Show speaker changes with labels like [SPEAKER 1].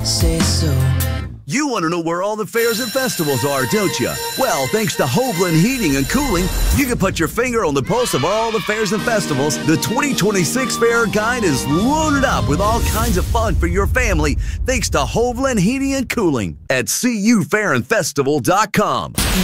[SPEAKER 1] say so.
[SPEAKER 2] You want to know where all the fairs and festivals are, don't you? Well, thanks to Hovland Heating and Cooling, you can put your finger on the pulse of all the fairs and festivals. The 2026 Fair Guide is loaded up with all kinds of fun for your family, thanks to Hovland Heating and Cooling at cufairandfestival.com.